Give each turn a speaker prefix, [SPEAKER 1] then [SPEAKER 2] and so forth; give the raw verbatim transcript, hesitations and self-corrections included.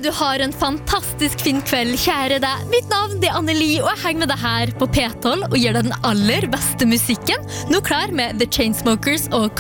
[SPEAKER 1] du har en fantastisk fin kveld, kjære deg. Mitt navn er Anneli, og jeg henger med deg her på P tolv og gir deg den aller beste musikken. Nå klar med The Chainsmokers og